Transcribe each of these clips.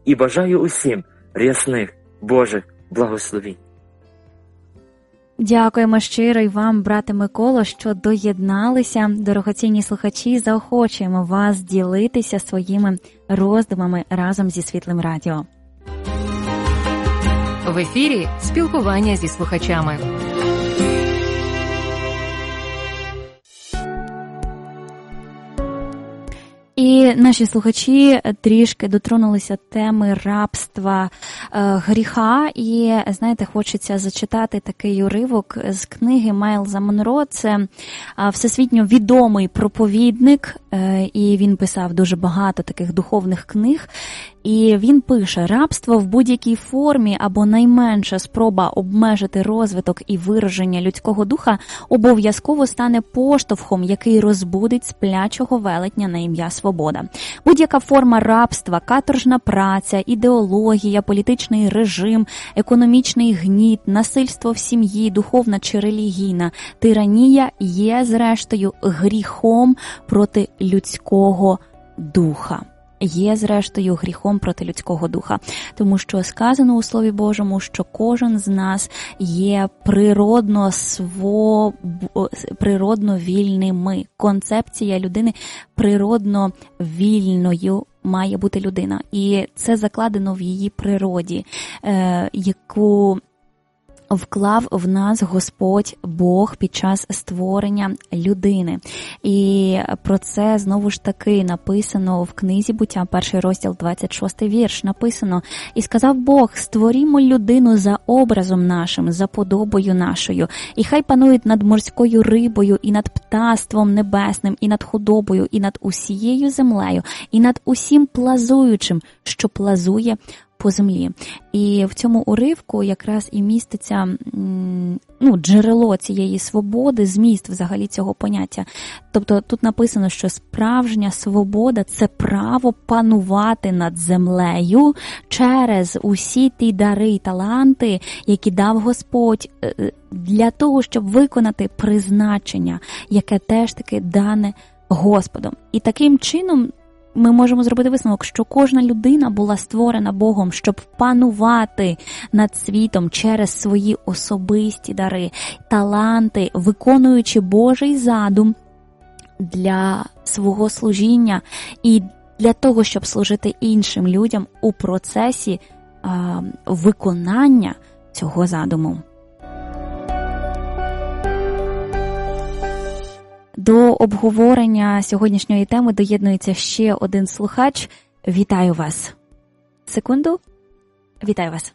і бажаю усім рясних Божих благословінь. Дякуємо щиро і вам, брате Миколо, що доєдналися. Дорогоцінні слухачі, заохочуємо вас ділитися своїми роздумами разом зі Світлим Радіо. В ефірі спілкування зі слухачами. І наші слухачі трішки дотронулися теми рабства, гріха. І, знаєте, хочеться зачитати такий уривок з книги Майлза Монро. Це всесвітньо відомий проповідник, і він писав дуже багато таких духовних книг. І він пише: рабство в будь-якій формі або найменша спроба обмежити розвиток і вираження людського духа обов'язково стане поштовхом, який розбудить сплячого велетня на ім'я свобода. Будь-яка форма рабства, каторжна праця, ідеологія, політичний режим, економічний гніт, насильство в сім'ї, духовна чи релігійна тиранія є, зрештою, гріхом проти людського духа. Є, зрештою, гріхом проти людського духа. Тому що сказано у Слові Божому, що кожен з нас є природно вільними. Концепція людини природно вільною має бути людина. І це закладено в її природі, яку вклав в нас Господь Бог під час створення людини. І про це, знову ж таки, написано в книзі «Буття», 1 розділ, 26 вірш, написано: «І сказав Бог, створімо людину за образом нашим, за подобою нашою, і хай панують над морською рибою, і над птаством небесним, і над худобою, і над усією землею, і над усім плазуючим, що плазує по землі». І в цьому уривку якраз і міститься джерело цієї свободи, зміст взагалі цього поняття. Тобто тут написано, що справжня свобода – це право панувати над землею через усі ті дари і таланти, які дав Господь для того, щоб виконати призначення, яке теж таки дане Господом. І таким чином ми можемо зробити висновок, що кожна людина була створена Богом, щоб панувати над світом через свої особисті дари, таланти, виконуючи Божий задум для свого служіння і для того, щоб служити іншим людям у процесі виконання цього задуму. До обговорення сьогоднішньої теми доєднується ще один слухач. Вітаю вас. Секунду. Вітаю вас.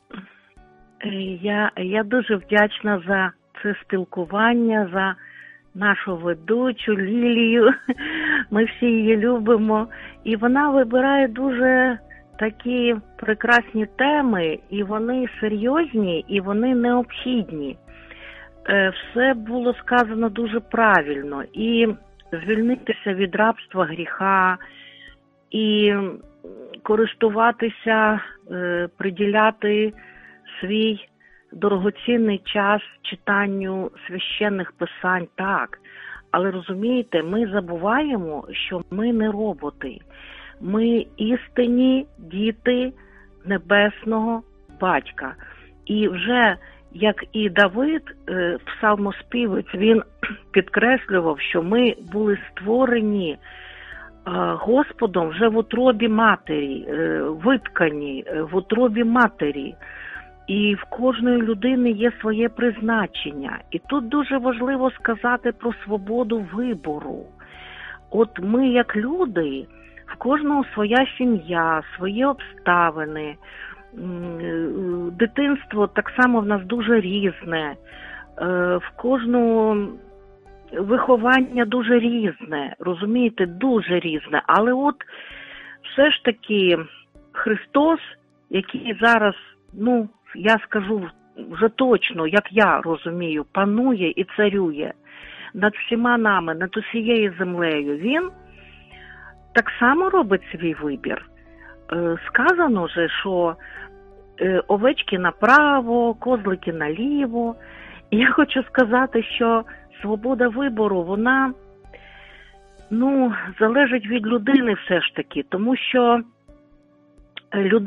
Я дуже вдячна за це спілкування, за нашу ведучу Лілію. Ми всі її любимо. І вона вибирає дуже такі прекрасні теми, і вони серйозні, і вони необхідні. Все було сказано дуже правильно. І звільнитися від рабства гріха, і користуватися, приділяти свій дорогоцінний час читанню священних писань, так. Але розумієте, ми забуваємо, що ми не роботи. Ми істинні діти Небесного Батька. І вже як і Давид, псалмоспівець, він підкреслював, що ми були створені Господом вже в утробі матері, виткані в утробі матері. І в кожної людини є своє призначення. І тут дуже важливо сказати про свободу вибору. От ми, як люди, в кожного своя сім'я, свої обставини. Дитинство так само в нас дуже різне, в кожного виховання дуже різне, розумієте, дуже різне. Але от все ж таки Христос, який зараз, я скажу вже точно, як я розумію, панує і царює над всіма нами, над усією землею, він так само робить свій вибір. Сказано вже, що овечки направо, козлики наліво. І я хочу сказати, що свобода вибору, вона, залежить від людини все ж таки, тому що людина